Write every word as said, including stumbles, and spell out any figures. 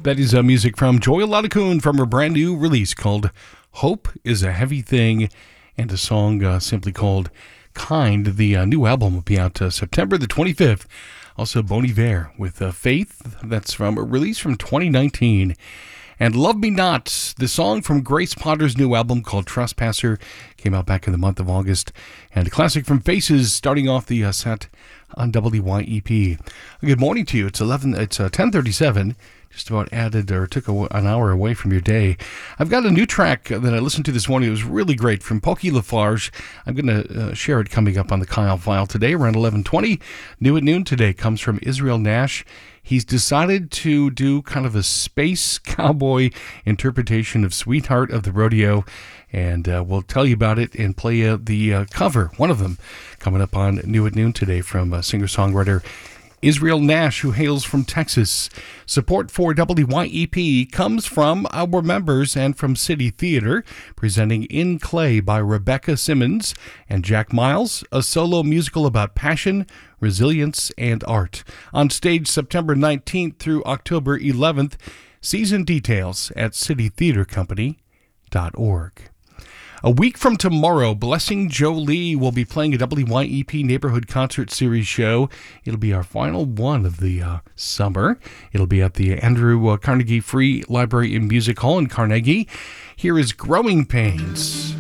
That is uh, music from Joy Ladakun from her brand new release called Hope is a Heavy Thing, and a song uh, simply called Kind. The uh, new album will be out uh, September the twenty-fifth. Also, Bon Iver with uh, Faith. That's from a release from twenty nineteen. And Love Me Not, the song from Grace Potter's new album called Trespasser, came out back in the month of August. And a classic from Faces, starting off the uh, set on W Y E P. Good morning to you. It's eleven. It's uh, ten thirty-seven. Just about added or took a, an hour away from your day. I've got a new track that I listened to this morning. It was really great from Pokey Lafarge. I'm going to uh, share it coming up on the Kyle File today around eleven twenty. New at noon today comes from Israel Nash. He's decided to do kind of a space cowboy interpretation of Sweetheart of the Rodeo, and uh, we'll tell you about it and play uh, the uh, cover, one of them, coming up on New at Noon today from uh, singer-songwriter Israel Nash, who hails from Texas. Support for W Y E P comes from our members and from City Theater, presenting In Clay by Rebecca Simmons and Jack Miles, a solo musical about passion, resilience, and art. On stage September nineteenth through October eleventh. Season details at city theater company dot org. A week from tomorrow, Blessing Jolie will be playing a W Y E P Neighborhood Concert Series show. It'll be our final one of the uh, summer. It'll be at the Andrew uh, Carnegie Free Library and Music Hall in Carnegie. Here is Growing Pains.